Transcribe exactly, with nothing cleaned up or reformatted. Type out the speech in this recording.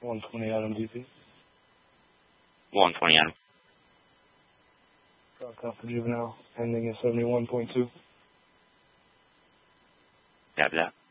one twenty Adam D P. one twenty Adam. Drop off for juvenile, ending at seventy-one point two. Copy that.